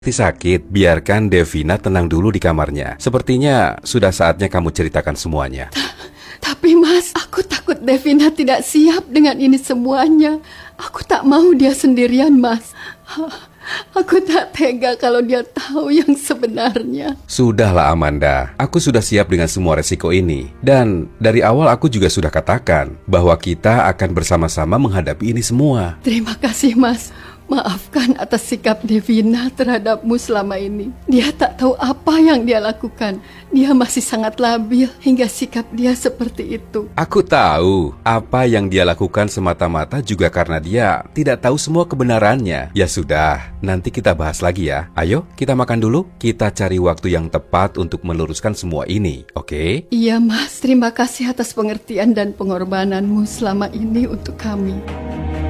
sakit, biarkan Devina tenang dulu di kamarnya. Sepertinya sudah saatnya kamu ceritakan semuanya. Tapi Mas, aku takut Devina tidak siap dengan ini semuanya. Aku tak mau dia sendirian, Mas. Aku tak tega kalau dia tahu yang sebenarnya. Sudahlah Amanda, aku sudah siap dengan semua resiko ini. Dan dari awal aku juga sudah katakan bahwa kita akan bersama-sama menghadapi ini semua. Terima kasih, Mas. Maafkan atas sikap Devina terhadapmu selama ini. Dia tak tahu apa yang dia lakukan. Dia masih sangat labil hingga sikap dia seperti itu. Aku tahu apa yang dia lakukan semata-mata juga karena dia tidak tahu semua kebenarannya. Ya sudah, nanti kita bahas lagi ya. Ayo, kita makan dulu. Kita cari waktu yang tepat untuk meluruskan semua ini, oke? Iya, Mas. Terima kasih atas pengertian dan pengorbananmu selama ini untuk kami.